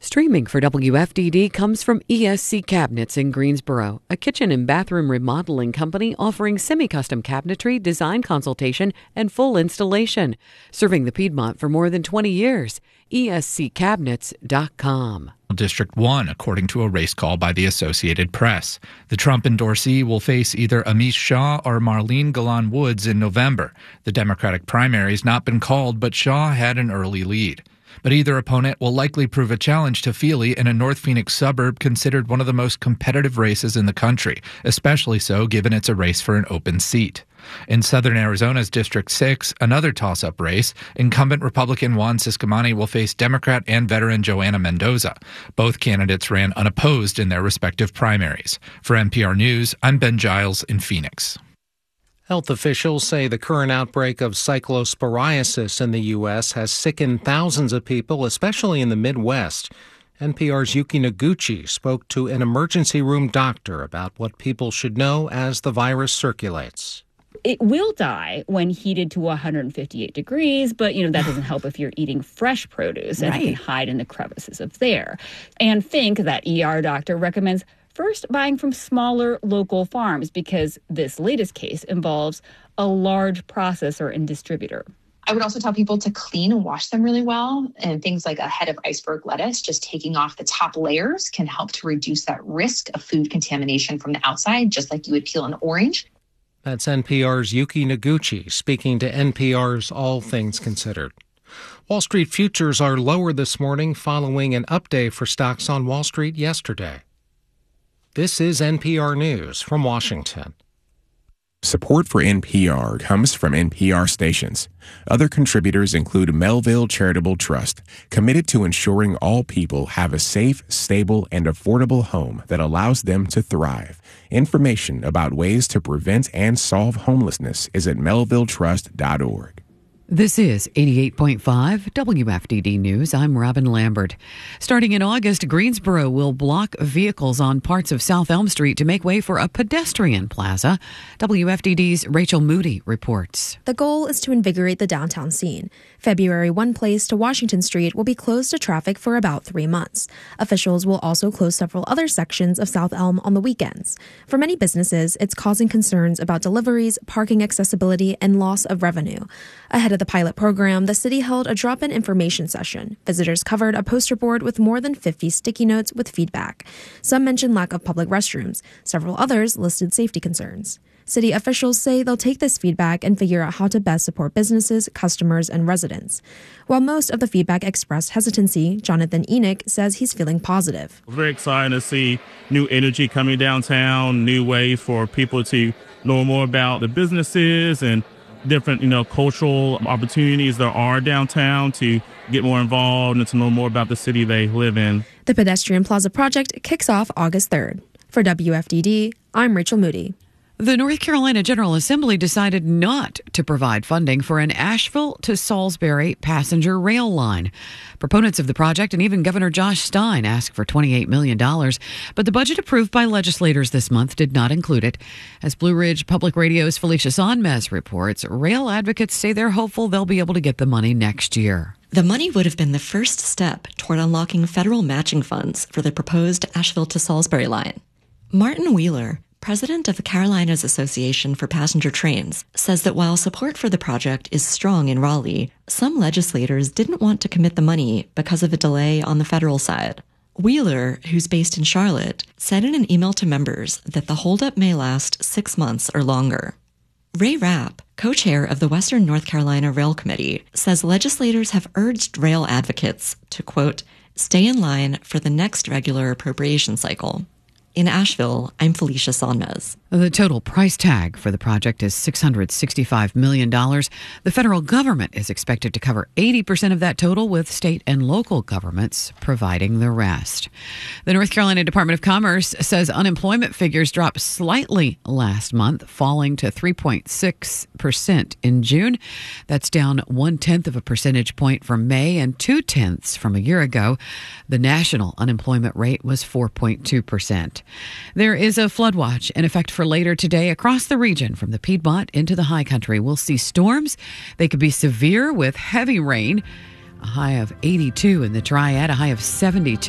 Streaming for WFDD comes from ESC Cabinets in Greensboro, a kitchen and bathroom remodeling company offering semi-custom cabinetry, design consultation, and full installation. Serving the Piedmont for more than 20 years. ESCCabinets.com. District 1, according to a race call by the Associated Press. The Trump endorsee will face either Amish Shah or Marlene Galan Woods in November. The Democratic primary's not been called, but Shah had an early lead. But either opponent will likely prove a challenge to Feely in a North Phoenix suburb considered one of the most competitive races in the country, especially so given it's a race for an open seat. In southern Arizona's District 6, another toss-up race, incumbent Republican Juan Ciscomani will face Democrat and veteran Joanna Mendoza. Both candidates ran unopposed in their respective primaries. For NPR News, I'm Ben Giles in Phoenix. Health officials say the current outbreak of cyclosporiasis in the U.S. has sickened thousands of people, especially in the Midwest. NPR's Yuki Noguchi spoke to an emergency room doctor about what people should know as the virus circulates. It will die when heated to 158 degrees, but, that doesn't help if you're eating fresh produce and it can hide in the crevices of there. Anne Fink, that ER doctor, recommends first buying from smaller local farms because this latest case involves a large processor and distributor. I would also tell people to clean and wash them really well. And things like a head of iceberg lettuce, just taking off the top layers can help to reduce that risk of food contamination from the outside, just like you would peel an orange. That's NPR's Yuki Noguchi speaking to NPR's All Things Considered. Wall Street futures are lower this morning following an up day for stocks on Wall Street yesterday. This is NPR News from Washington. Support for NPR comes from NPR stations. Other contributors include Melville Charitable Trust, committed to ensuring all people have a safe, stable, and affordable home that allows them to thrive. Information about ways to prevent and solve homelessness is at melvilletrust.org. This is 88.5 WFDD News. I'm Robin Lambert. Starting in August, Greensboro will block vehicles on parts of South Elm Street to make way for a pedestrian plaza. WFDD's Rachel Moody reports. The goal is to invigorate the downtown scene. February, one place to Washington Street will be closed to traffic for about 3 months. Officials will also close several other sections of South Elm on the weekends. For many businesses, it's causing concerns about deliveries, parking accessibility, and loss of revenue. Ahead of the pilot program, the city held a drop-in information session. Visitors covered a poster board with more than 50 sticky notes with feedback. Some mentioned lack of public restrooms. Several others listed safety concerns. City officials say they'll take this feedback and figure out how to best support businesses, customers, and residents. While most of the feedback expressed hesitancy, Jonathan Enoch says he's feeling positive. Very excited to see new energy coming downtown, new way for people to know more about the businesses and different, cultural opportunities there are downtown to get more involved and to know more about the city they live in. The Pedestrian Plaza project kicks off August 3rd. For WFDD, I'm Rachel Moody. The North Carolina General Assembly decided not to provide funding for an Asheville to Salisbury passenger rail line. Proponents of the project and even Governor Josh Stein asked for $28 million, but the budget approved by legislators this month did not include it. As Blue Ridge Public Radio's Felicia Sonmez reports, rail advocates say they're hopeful they'll be able to get the money next year. The money would have been the first step toward unlocking federal matching funds for the proposed Asheville to Salisbury line. Martin Wheeler, president of the Carolinas Association for Passenger Trains, says that while support for the project is strong in Raleigh, some legislators didn't want to commit the money because of a delay on the federal side. Wheeler, who's based in Charlotte, said in an email to members that the holdup may last 6 months or longer. Ray Rapp, co-chair of the Western North Carolina Rail Committee, says legislators have urged rail advocates to, quote, stay in line for the next regular appropriation cycle. In Asheville, I'm Felicia Sonmez. The total price tag for the project is $665 million. The federal government is expected to cover 80% of that total, with state and local governments providing the rest. The North Carolina Department of Commerce says unemployment figures dropped slightly last month, falling to 3.6% in June. That's down 0.1 of a percentage point from May and 0.2 from a year ago. The national unemployment rate was 4.2%. There is a flood watch in effect for later today across the region from the Piedmont into the high country. We'll see storms. They could be severe with heavy rain. A high of 82 in the Triad, a high of 72